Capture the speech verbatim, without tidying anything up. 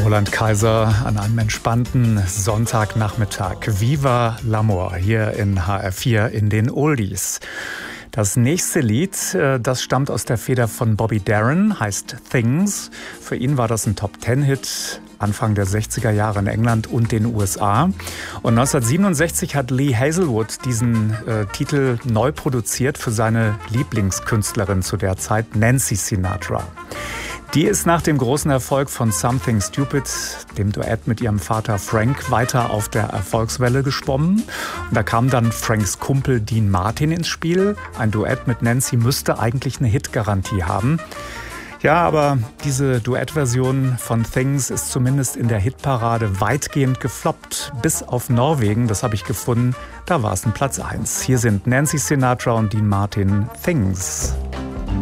Roland Kaiser an einem entspannten Sonntagnachmittag. Viva l'Amour hier in H R vier in den Oldies. Das nächste Lied, das stammt aus der Feder von Bobby Darin, heißt Things. Für ihn war das ein Top-Ten-Hit Anfang der sechziger Jahre in England und den U S A. Und neunzehnhundertsiebenundsechzig hat Lee Hazelwood diesen äh, Titel neu produziert für seine Lieblingskünstlerin zu der Zeit, Nancy Sinatra. Die ist nach dem großen Erfolg von Something Stupid, dem Duett mit ihrem Vater Frank, weiter auf der Erfolgswelle geschwommen. Und da kam dann Franks Kumpel Dean Martin ins Spiel. Ein Duett mit Nancy müsste eigentlich eine Hitgarantie haben. Ja, aber diese Duettversion von Things ist zumindest in der Hitparade weitgehend gefloppt. Bis auf Norwegen, das habe ich gefunden, da war es ein Platz eins. Hier sind Nancy Sinatra und Dean Martin, Things.